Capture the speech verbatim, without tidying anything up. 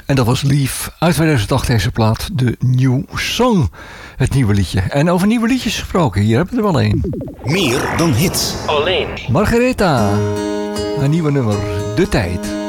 En dat was Lief uit tweeduizend acht, deze plaat, de New Song. Het nieuwe liedje. En over nieuwe liedjes gesproken, hier hebben we er wel één. Meer dan hits. Alleen. Margaretha, een nieuwe nummer, De Tijd.